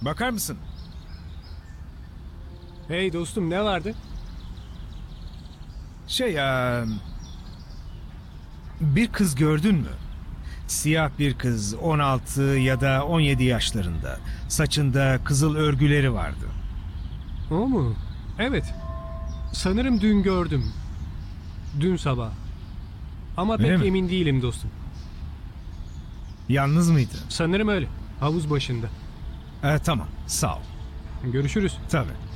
Bakar mısın? Hey dostum, ne vardı? Bir kız gördün mü? Siyah bir kız, 16 ya da 17 yaşlarında. Saçında kızıl örgüleri vardı. O mu? Evet. Sanırım dün gördüm. Dün sabah. Ama Öyle pek mi? emin değilim dostum. Yalnız mıydı? Sanırım öyle. Havuz başında. Tamam, sağ ol. Görüşürüz. Tabii.